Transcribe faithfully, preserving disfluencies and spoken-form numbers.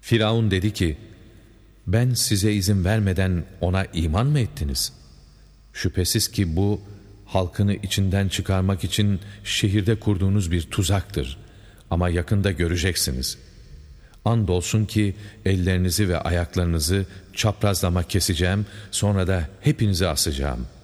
Firavun dedi ki, ben size izin vermeden ona iman mı ettiniz? Şüphesiz ki bu, halkını içinden çıkarmak için şehirde kurduğunuz bir tuzaktır. Ama yakında göreceksiniz. Andolsun ki ellerinizi ve ayaklarınızı çaprazlama keseceğim, sonra da hepinizi asacağım.